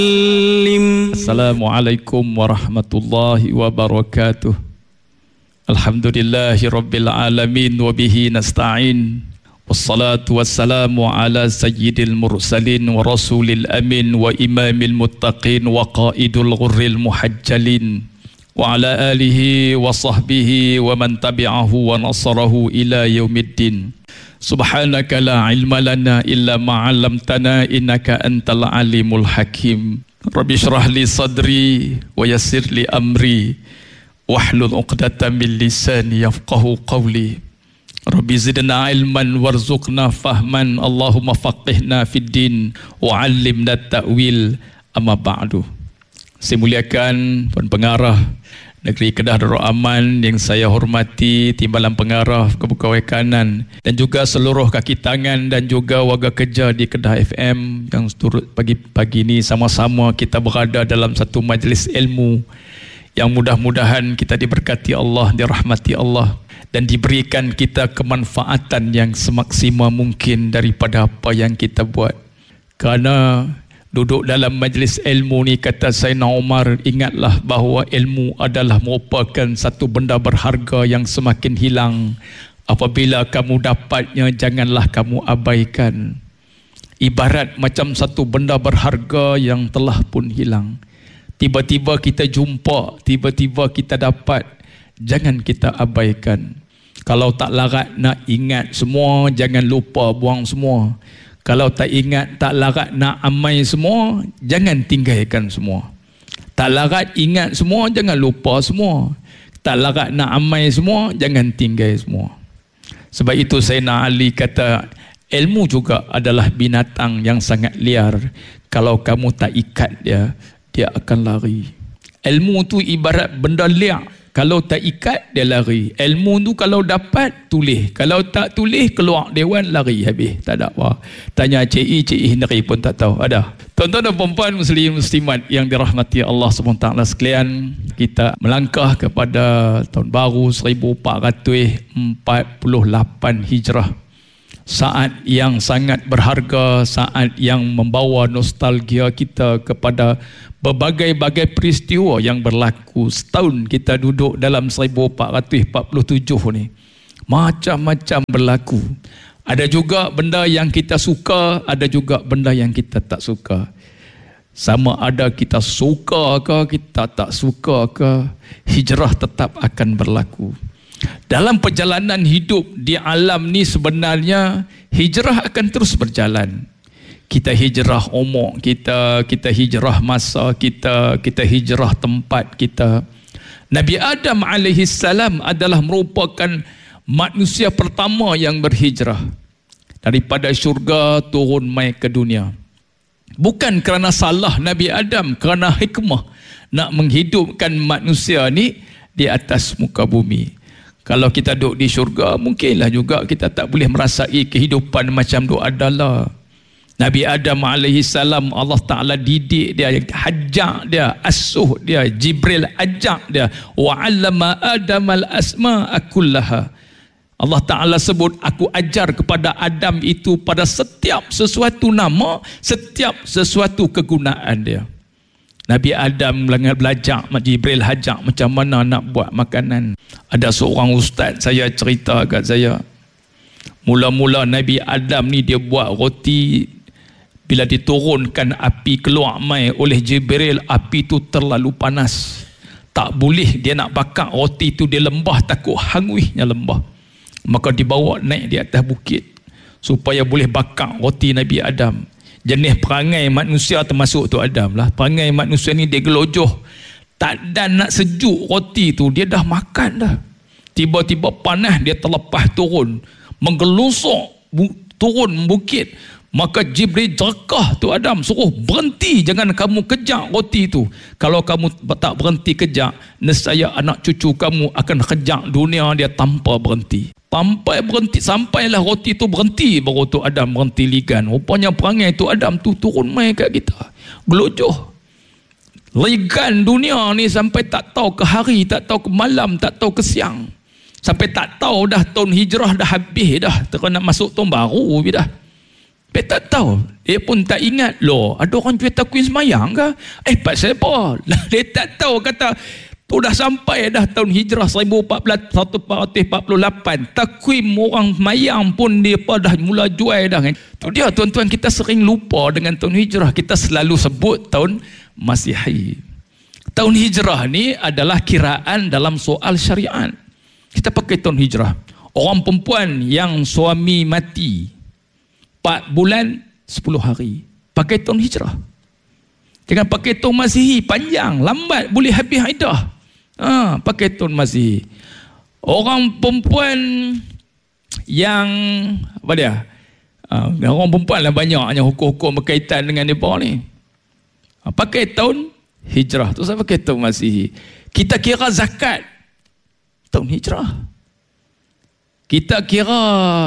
Assalamualaikum warahmatullahi wabarakatuh. Alhamdulillahi rabbil alamin wa bihi nasta'in. Wassalatu wassalamu ala sayyidil mursalin wa rasulil amin wa imamil muttaqin wa qaidul ghurril muhajjalin wa ala alihi wa sahbihi wa man tabi'ahu wa nasarahu ila yaumiddin. Subhanaka la ilma lana illa ma 'allamtana innaka antal alimul hakim. Rabbi shrah li sadri wa yassir li amri wahlul 'uqdatam min lisani yafqahu qawli. Rabbi zidna ilman warzuqna fahman. Allahumma faqihna fid din wa 'allimna ta'wil. Amma ba'du. Saya muliakan Puan Pengarah Negeri Kedah Darul Aman yang saya hormati, Timbalan Pengarah Kepegawaian Kanan dan juga seluruh kaki tangan dan juga warga kerja di Kedah FM yang turut pagi ini sama-sama kita berada dalam satu majlis ilmu yang mudah-mudahan kita diberkati Allah, dirahmati Allah dan diberikan kita kemanfaatan yang semaksimal mungkin daripada apa yang kita buat. Kerana duduk dalam majlis ilmu ni, kata Sayyidina Umar, ingatlah bahawa ilmu adalah merupakan satu benda berharga yang semakin hilang. Apabila kamu dapatnya, janganlah kamu abaikan. Ibarat macam satu benda berharga yang telah pun hilang. Tiba-tiba kita jumpa, tiba-tiba kita dapat, jangan kita abaikan. Kalau tak larat nak ingat semua, jangan lupa buang semua. Kalau tak ingat, tak larat nak amai semua, jangan tinggalkan semua. Tak larat ingat semua, jangan lupa semua. Tak larat nak amai semua, jangan tinggal semua. Sebab itu Sayyidina Ali kata, ilmu juga adalah binatang yang sangat liar. Kalau kamu tak ikat dia, dia akan lari. Ilmu tu ibarat benda liar. Kalau tak ikat, dia lari. Ilmu tu kalau dapat, tulis. Kalau tak tulis, keluar dewan, lari habis. Tak ada apa. Tanya Cik Hindari pun tak tahu. Ada. Tuan-tuan dan puan-puan muslimat yang dirahmati Allah SWT sekalian, kita melangkah kepada tahun baru 1448 Hijrah. Saat yang sangat berharga, saat yang membawa nostalgia kita kepada berbagai-bagai peristiwa yang berlaku. Setahun kita duduk dalam 1447 ni, macam-macam berlaku. Ada juga benda yang kita suka, ada juga benda yang kita tak suka. Sama ada kita suka ke, kita tak suka ke, hijrah tetap akan berlaku. Dalam perjalanan hidup di alam ni sebenarnya hijrah akan terus berjalan. Kita hijrah umur kita, kita hijrah masa kita, kita hijrah tempat kita. Nabi Adam alaihissalam adalah merupakan manusia pertama yang berhijrah daripada syurga turun mai ke dunia. Bukan kerana salah Nabi Adam, kerana hikmah nak menghidupkan manusia ni di atas muka bumi. Kalau kita duduk di syurga, mungkinlah juga kita tak boleh merasai kehidupan macam tu adalah. Nabi Adam alaihissalam, Allah Ta'ala didik dia, hajak dia, asuh dia, Jibril ajak dia. Wa'allama Adam al-asma'a kullaha. Allah Ta'ala sebut, aku ajar kepada Adam itu pada setiap sesuatu nama, setiap sesuatu kegunaan dia. Nabi Adam belajar, Jibril hajak macam mana nak buat makanan. Ada seorang ustaz saya cerita kat saya, mula-mula Nabi Adam ni dia buat roti, bila diturunkan api keluar mai oleh Jibril, api tu terlalu panas. Tak boleh dia nak bakar roti tu, dia lembah, takut hanguihnya lembah. Maka dibawa naik di atas bukit supaya boleh bakar roti Nabi Adam. Jenis perangai manusia termasuk tu Adam lah. Perangai manusia ni dia gelojoh. Tak dan nak sejuk roti tu, dia dah makan dah. Tiba-tiba panas, dia terlepas turun. Menggelusok turun bukit. Maka Jibril jerkah tu Adam, suruh berhenti, jangan kamu kejar roti tu. Kalau kamu tak berhenti kejar, nescaya anak cucu kamu akan kejar dunia dia tanpa berhenti. Sampai berhenti, sampailah roti tu berhenti, baru tu Adam berhenti ligan. Rupanya perangai tu Adam tu turun mai kat kita, gelojoh. Ligan dunia ni sampai tak tahu ke hari, tak tahu ke malam, tak tahu ke siang. Sampai tak tahu dah tahun hijrah dah habis dah, terus nak masuk tahun baru dah. Dia tak tahu. Dia pun tak ingat, loh, ada orang jual takwim semayang ke? Pasal apa? Dia tak tahu, kata, tu dah sampai dah tahun hijrah 1448. Takwim orang semayang pun dia dah mula jual dah kan. Tu dia tuan-tuan, kita sering lupa dengan tahun hijrah. Kita selalu sebut tahun Masihi. Tahun hijrah ni adalah kiraan dalam soal syariat. Kita pakai tahun hijrah. Orang perempuan yang suami mati 4 bulan 10 hari, pakai tahun hijrah. Jangan pakai tahun Masihi, panjang, lambat, boleh habis iddah. Pakai tahun Masihi. Orang perempuan yang apa dia? Orang perempuan lah banyaknya hukum-hukum berkaitan dengan mereka ni. Pakai tahun hijrah. Tu saya pakai tahun Masihi. Kita kira zakat tahun hijrah. Kita kira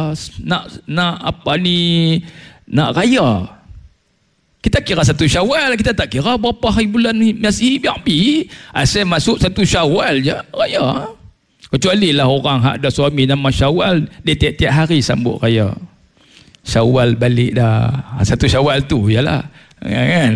nak apa ni, nak raya, kita kira 1 Syawal. Kita tak kira berapa hari bulan Masihi, biar pergi asal masuk 1 Syawal je raya. Kecuali lah orang hak ada suami nama Syawal, dia tiap-tiap hari sambut raya. Syawal balik dah, 1 Syawal tu ialah kan.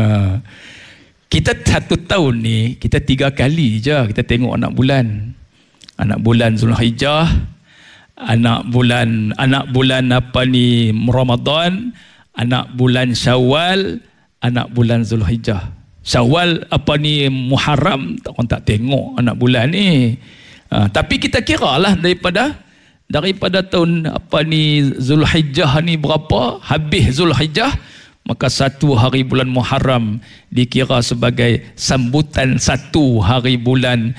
Kita 1 tahun ni kita 3 kali je kita tengok anak bulan. Anak bulan Zulhijjah, anak bulan apa ni Ramadan, anak bulan Syawal, anak bulan Zulhijjah. Syawal apa ni Muharram, orang tak tengok anak bulan ni. Tapi kita kiralah daripada tahun apa ni Zulhijjah ni berapa, habis Zulhijjah, maka 1 hari bulan Muharram dikira sebagai sambutan 1 hari bulan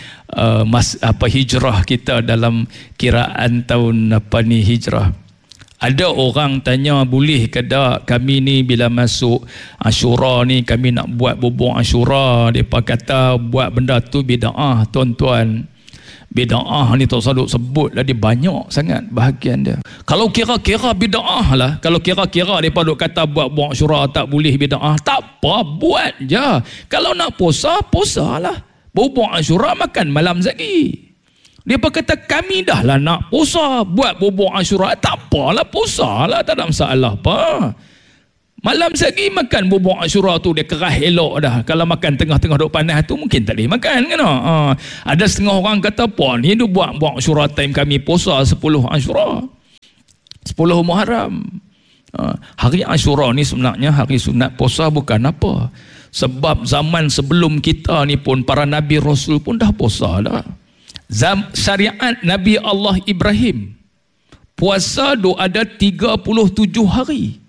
hijrah kita dalam kiraan tahun apa ni hijrah. Ada orang tanya, boleh ke tak kami ni bila masuk Ashura ni kami nak buat bubur Ashura? Depa kata buat benda tu bid'ah, tuan-tuan. Bid'ah ni tak selalu sebut lah, dia banyak sangat bahagian dia. Kalau kira-kira bid'ah lah, kalau kira-kira mereka duk kata buat Ashura tak boleh bid'ah, tak apa, buat je. Kalau nak puasa, puasa lah. Bubur Ashura makan malam zagi. Dia kata kami dah lah nak puasa, buat bubur Ashura, tak apalah, puasa lah, tak ada masalah apa. Malam segi makan bubur Ashura tu dia kerah elok dah. Kalau makan tengah-tengah duk panas tu mungkin tak boleh makan kan. Ada setengah orang kata apa ni dia buat Ashura time kami puasa 10 Ashura, 10 Muharram. Hari Ashura ni sebenarnya hari sunat puasa bukan apa. Sebab zaman sebelum kita ni pun para Nabi Rasul pun dah puasa dah. Syariat Nabi Allah Ibrahim puasa tu ada 37 hari.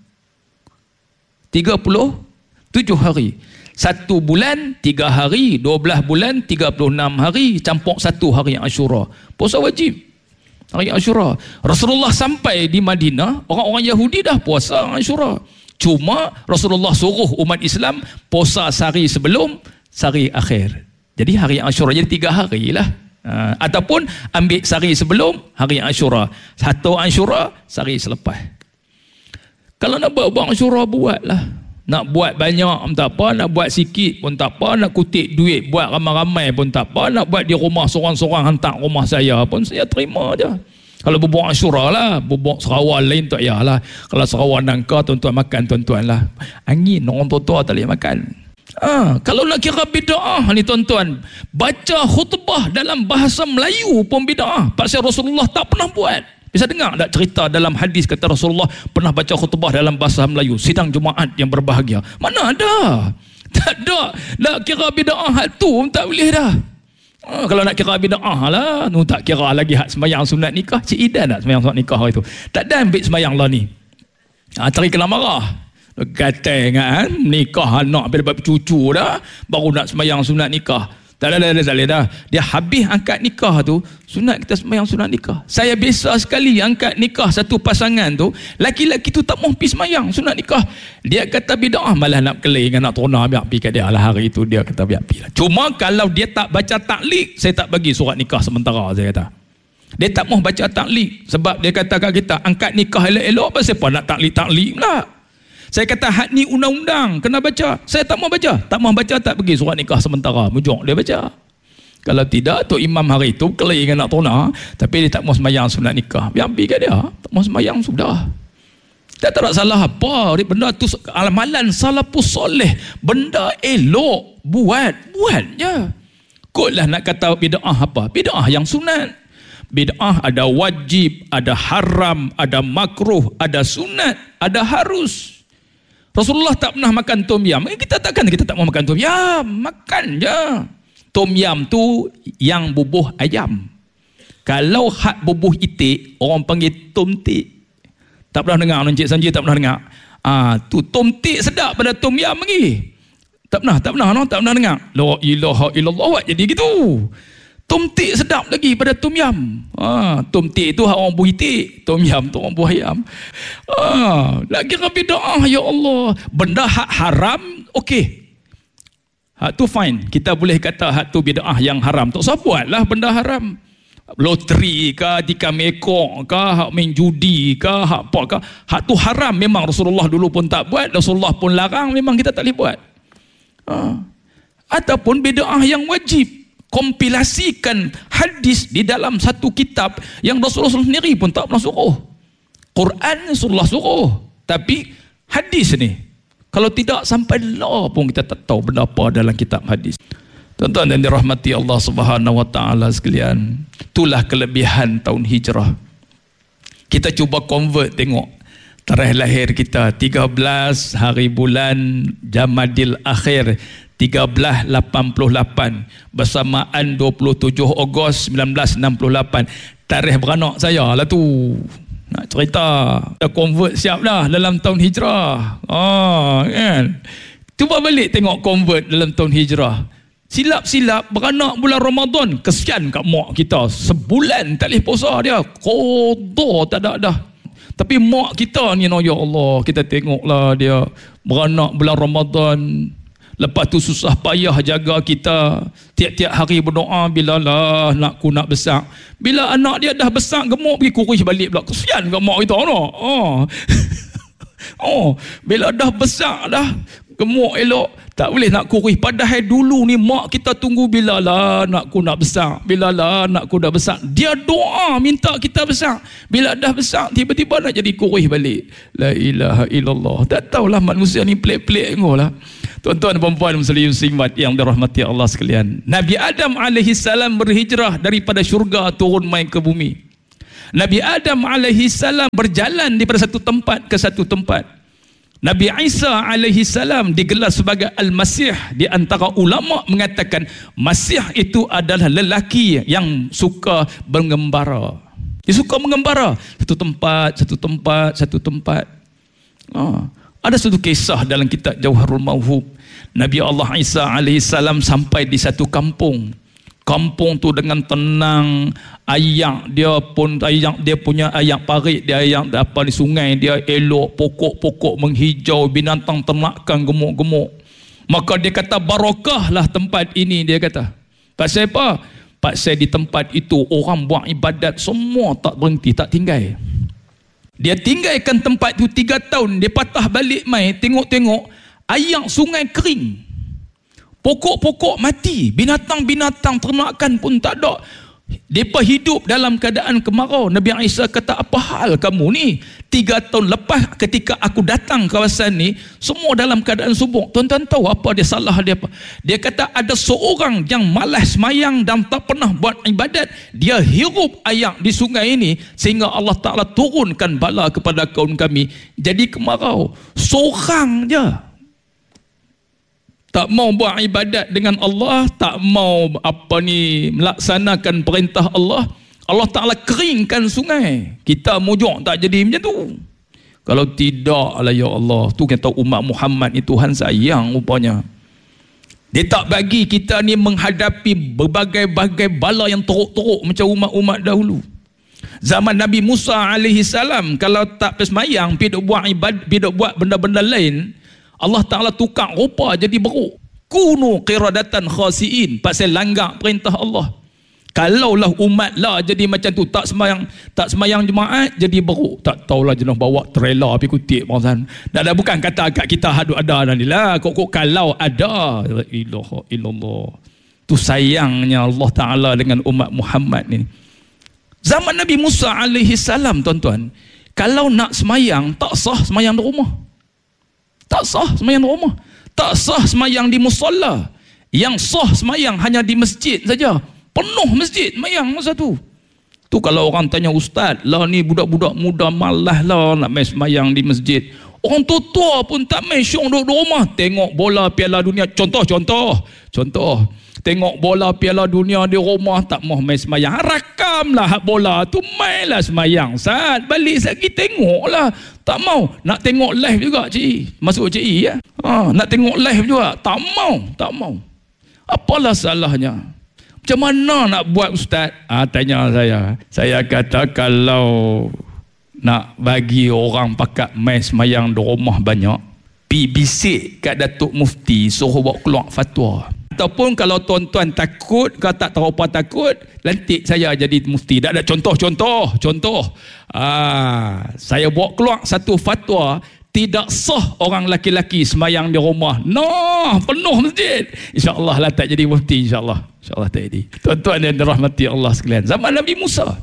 37 hari. 1 bulan 3 hari, 12 bulan 36 hari, campur 1 hari Ashura. Puasa wajib hari Ashura. Rasulullah sampai di Madinah, orang-orang Yahudi dah puasa Ashura. Cuma Rasulullah suruh umat Islam puasa sehari sebelum, sehari akhir. Jadi hari Ashura jadi 3 hari lah. Ataupun ambil sehari sebelum hari Ashura, 1 Ashura sehari selepas. Kalau nak buat Ashura, buatlah. Nak buat banyak pun tak apa, nak buat sikit pun tak apa, nak kutip duit buat ramai-ramai pun tak apa, nak buat di rumah seorang-seorang hantar rumah saya pun saya terima je. Kalau bubur Ashura lah, bubur Sarawak lain tak payahlah. Kalau Sarawak nangka, tuan-tuan makan tuan-tuan lah. Angin orang tua-tua tak boleh makan. Kalau nak kira bid'ah ni tuan-tuan, baca khutbah dalam bahasa Melayu pun bid'ah. Pasal Rasulullah tak pernah buat. Bisa dengar tak cerita dalam hadis kata Rasulullah pernah baca khutbah dalam bahasa Melayu, sidang Jumaat yang berbahagia? Mana ada? Tak ada. Nak kira bid'ah tu tak boleh dah. Kalau nak kira bid'ah lah, tak kira lagi hak sembahyang sunat nikah. Cik Idan tak sembahyang sunat nikah itu? Tak ada ambil sembahyang lah ni. Cari kena marah. Kata kan, nikah anak bila dapat cucu dah, baru nak sembahyang sunat nikah. Tak ada. Dia habis angkat nikah tu, sunat kita sembahyang sunat nikah. Saya biasa sekali angkat nikah satu pasangan tu, laki-laki tu tak mahu pergi sembahyang sunat nikah. Dia kata bid'ah, malah nak kelih dengan nak tona, biar pergi kat dia lah hari tu, dia kata biar pergi lah. Cuma kalau dia tak baca taklik, saya tak bagi surat nikah sementara, saya kata. Dia tak mahu baca taklik, sebab dia kata kat kita, angkat nikah elok-elok, pasal apa nak taklik-taklik pula. Saya kata had ni undang-undang kena baca. Saya tak mau baca. Tak mau baca, tak pergi surat nikah sementara. Mujur dia baca. Kalau tidak, Tok Imam hari tu kelih dengan nak tona, tapi dia tak mau sembahyang sunat nikah. Biar pergi kat dia. Tak mau sembahyang sudah. Tak salah apa. Benda tu amalan salafus soleh. Benda elok. Buat je. Kotlah nak kata bid'ah apa? Bid'ah yang sunat. Bid'ah ada wajib, ada haram, ada makruh, ada sunat, ada harus. Rasulullah tak pernah makan tom yam. Kita tak mau makan tom yam. Makan je. Tom yam tu yang bubuh ayam. Kalau hak bubuh itik, orang panggil tom tik. Tak pernah dengar Encik Sanji, tak pernah dengar. Tu tom tik sedap pada tom yam lagi. Tak pernah dengar. La ilaha illallah, jadi gitu. Tom tik sedap lagi pada tom yam. Tom tik tu hak orang buah itik, tom yam tu orang buah ayam. Lagi bid'ah, ya Allah. Benda hak haram, okey. Hak tu fine. Kita boleh kata hak tu bid'ah yang haram. Tak usah buatlah benda haram. Loteri ke, tikam ekor ke, hak main judi ke, hak apa ke. Hak tu haram memang Rasulullah dulu pun tak buat, Rasulullah pun larang, memang kita tak boleh buat. Ataupun bid'ah yang wajib, kompilasikan hadis di dalam satu kitab yang Rasulullah sendiri pun tak pernah suruh. Quran Rasulullah suruh, tapi hadis ni kalau tidak sampai lah pun kita tak tahu benda apa dalam kitab hadis. Tuan-tuan dan dirahmati Allah Subhanahu wa taala sekalian, itulah kelebihan tahun hijrah. Kita cuba convert, tengok tarikh lahir kita 13 hari bulan Jamadil Akhir 1388 bersamaan 27 Ogos 1968. Tarikh beranak saya lah tu. Nak cerita, dah convert siap dah dalam tahun hijrah. Kan? Cuba balik tengok convert dalam tahun hijrah. Silap-silap beranak bulan Ramadan. Kesian kat mak kita, sebulan tak boleh puasa dia, kodoh tak ada dah. Tapi mak kita ni, ya Allah, kita tengoklah dia beranak bulan Ramadan. Lepas tu susah payah jaga kita, tiap-tiap hari berdoa, bilalah nakku nak besar. Bila anak dia dah besar, gemuk, pergi kurus balik pula. Kesian kat mak kita, no? Bila dah besar dah, gemuk elok, tak boleh nak kurus. Padahal dulu ni mak kita tunggu, bilalah nakku nak besar, bilalah nakku dah besar. Dia doa minta kita besar. Bila dah besar, tiba-tiba nak jadi kurus balik. La ilaha illallah. Tak tahulah manusia ni pelik-pelik lah. Tuan-tuan dan puan muslimat yang dirahmati Allah sekalian, Nabi Adam AS berhijrah daripada syurga turun main ke bumi. Nabi Adam AS berjalan daripada satu tempat ke satu tempat. Nabi Isa AS digelar sebagai Al-Masih. Di antara ulama mengatakan Masih itu adalah lelaki yang suka mengembara. Dia suka mengembara satu tempat. Ada satu kisah dalam kitab Jauharul Mauhub. Nabi Allah Isa AS sampai di satu kampung. Kampung tu dengan tenang, ayak dia punya ayak parit, dia ayak apa di sungai dia elok, pokok-pokok menghijau, binatang ternakan gemuk-gemuk. Maka dia kata barakahlah tempat ini, dia kata. Pasal apa? Pasal di tempat itu orang buat ibadat semua tak berhenti, tak tinggal. Dia tinggalkan tempat itu 3 tahun, dia patah balik mai, tengok-tengok ayak sungai kering, pokok-pokok mati, binatang-binatang ternakan pun tak ada. Mereka hidup dalam keadaan kemarau. Nabi Isa kata, apa hal kamu ni? 3 tahun lepas ketika aku datang kawasan ni, semua dalam keadaan subur. Tuan-tuan tahu apa dia salah dia apa? Dia kata ada seorang yang malas semayang dan tak pernah buat ibadat. Dia hirup ayak di sungai ini sehingga Allah Ta'ala turunkan bala kepada kaum kami. Jadi kemarau. Seorang je. Tak mau buat ibadat dengan Allah, tak mau melaksanakan perintah Allah. Allah Ta'ala keringkan sungai. Kita mujuk tak jadi macam tu. Kalau tidak lah, ya Allah, tu kita tahu umat Muhammad ni Tuhan sayang rupanya. Dia tak bagi kita ni menghadapi berbagai-bagai bala yang teruk-teruk macam umat-umat dahulu. Zaman Nabi Musa AS, kalau tak bersemayang, pergi buat benda-benda lain, Allah Ta'ala tukar rupa jadi beruk. Kunu qiradatan khasiin, pasal langgar perintah Allah. Kalaulah umat lah jadi macam tu, tak semayang jemaat jadi beruk. Tak tahulah jenis bawa trailer pergi kutip bangsan. Dah bukan kata kat kita ada ni lah. Kok kalau ada, la ilaha illallah. Tu sayangnya Allah Ta'ala dengan umat Muhammad ni. Zaman Nabi Musa AS, tuan-tuan, Kalau nak semayang, tak sah semayang di rumah. Tak sah semayang di rumah. Tak sah semayang di musalla. Yang sah semayang hanya di masjid saja. Penuh masjid semayang masa tu. Tu kalau orang tanya ustaz, lah ni budak-budak muda malas lah nak main semayang di masjid. Orang tua pun tak main, syok duduk di rumah. Tengok bola Piala Dunia. Contoh. Tengok bola Piala Dunia di rumah, tak mau main semayang. Rakamlah bola tu, mainlah semayang. Saat balik lagi tengoklah. Tak mau. Nak tengok live juga cik. Masuk cik ya. Nak tengok live juga. Tak mau. Apalah salahnya? Macam mana nak buat ustaz? Tanya saya. Saya kata kalau nak bagi orang pakat main semayang di rumah banyak, pi bisik kat Datuk Mufti suruh bawa keluar fatwa. Ataupun kalau tuan-tuan takut, kalau tak tahu apa takut, lantik saya jadi mufti. Tak ada contoh. Saya bawa keluar satu fatwa, tidak sah orang laki-laki semayang di rumah. Penuh masjid. InsyaAllah lah tak jadi mufti, insyaAllah. InsyaAllah tak jadi. Tuan-tuan yang dirahmati Allah sekalian. Zaman Nabi Musa.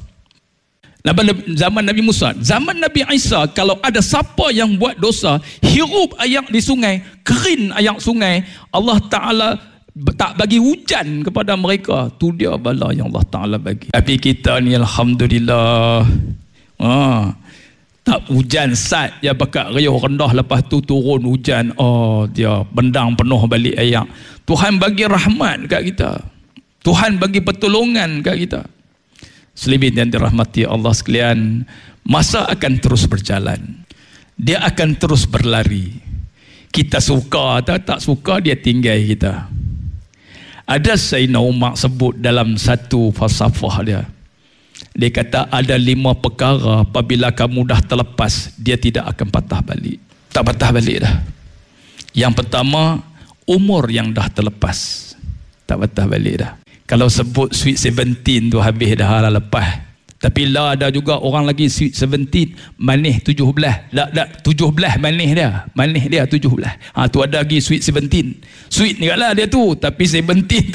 Zaman Nabi Isa, kalau ada siapa yang buat dosa, hirup air di sungai, kerin air sungai, Allah Ta'ala tak bagi hujan kepada mereka. Tu dia bala yang Allah Ta'ala bagi. Tapi kita ni alhamdulillah, tak hujan sat dia bakat riuh rendah, lepas tu turun hujan, dia bendang penuh balik air. Tuhan bagi rahmat kat kita, Tuhan bagi pertolongan kat kita. Selibin yang dirahmati Allah sekalian, masa akan terus berjalan, dia akan terus berlari. Kita suka atau tak suka, dia tinggal kita. Ada Sayyidina Umar sebut dalam satu falsafah dia. Dia kata ada 5 perkara apabila kamu dah terlepas, dia tidak akan patah balik. Tak patah balik dah. Yang pertama, umur yang dah terlepas. Tak patah balik dah. Kalau sebut sweet 17 tu habis dah lepas. Tapi lah ada juga orang lagi sweet 17 manis 17. Tak 17 manis dia. Manis dia 17. Tu ada lagi sweet 17. Sweet ni lah dia tu, tapi 17 tu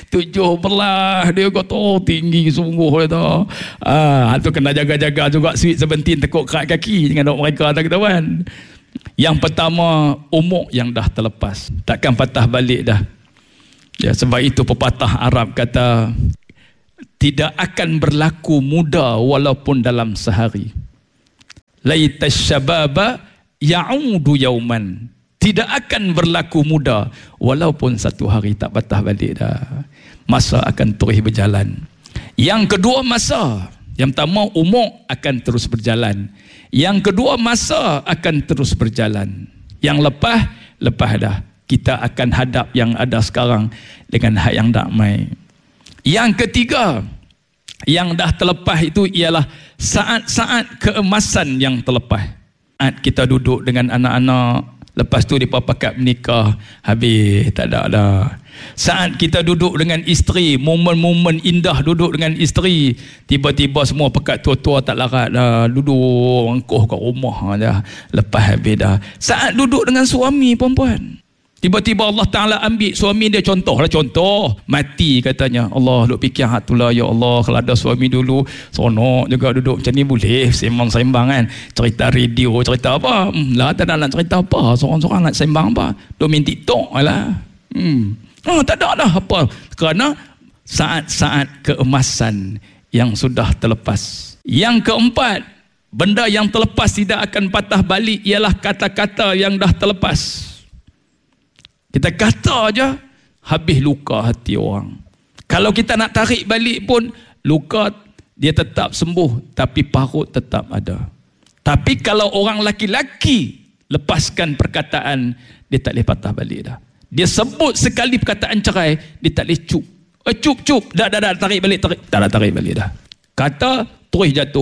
17 dia kata tinggi sungguh dia tu. Tu kena jaga-jaga juga sweet 17, tekuk kerat kaki dengan dok mereka tak ketahuan. Yang pertama, umur yang dah terlepas, takkan patah balik dah. Ya, sebab itu pepatah Arab kata tidak akan berlaku muda walaupun dalam sehari. Laita syababa ya'udu yauman. Tidak akan berlaku muda walaupun satu hari. Tak patah balik dah. Masa akan terus berjalan. Yang kedua, masa. Yang pertama, umur akan terus berjalan. Yang kedua, masa akan terus berjalan. Yang lepas dah. Kita akan hadap yang ada sekarang dengan hak yang damai. Yang ketiga, yang dah terlepas itu ialah saat-saat keemasan yang terlepas. Saat kita duduk dengan anak-anak, lepas tu mereka pakat menikah, habis tak ada dah. Saat kita duduk dengan isteri, momen-momen indah duduk dengan isteri, tiba-tiba semua pakat tua-tua tak larat dah, duduk angkuh kat rumah dah, lepas habis dah. Saat duduk dengan suami perempuan, tiba-tiba Allah Ta'ala ambil suami dia, contoh mati katanya. Allah duk fikir hak tu lah, ya Allah kalau ada suami dulu seronok juga duduk macam ni, boleh sembang-sembang kan, cerita radio, cerita apa lah, tak ada nak cerita apa, seorang-seorang nak sembang apa, duk main TikTok lah. Tak ada dah apa, kerana saat-saat keemasan yang sudah terlepas. Yang keempat, benda yang terlepas tidak akan patah balik ialah kata-kata yang dah terlepas. Kita kata aja, habis luka hati orang. Kalau kita nak tarik balik pun, luka dia tetap sembuh, tapi parut tetap ada. Tapi kalau orang laki-laki lepaskan perkataan, dia tak boleh patah balik dah. Dia sebut sekali perkataan cerai, dia tak boleh cup. Dah tarik balik, tak tarik balik dah. Kata terus jatuh.